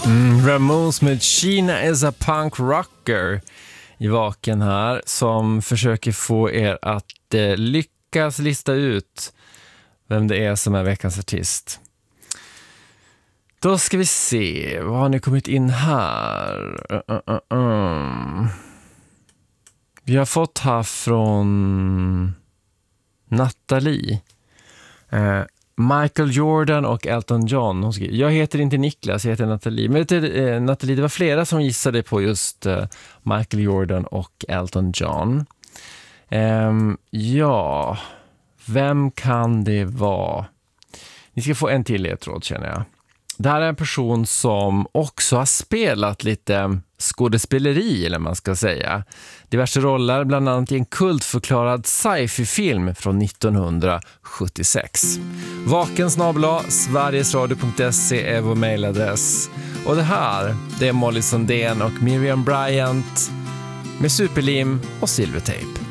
Ramones med Sheena is a punk rocker i Vaken här, som försöker få er att lyckas lista ut vem det är som är veckans artist. Då ska vi se, vad har ni kommit in här? Vi har fått här från Nathalie. Michael Jordan och Elton John. Hon skriver, jag heter inte Niklas, jag heter Nathalie. Men Nathalie, det var flera som gissade på just Michael Jordan och Elton John. Ja, vem kan det vara? Ni ska få en till ledtråd, känner jag. Det här är en person som också har spelat lite skådespeleri, eller man ska säga. Diverse roller, bland annat i en kultförklarad sci-fi-film från 1976. vakensnabel@sverigesradio.se är vår mailadress. Och det här, det är Molly Sundén och Miriam Bryant med Superlim och Silvertape.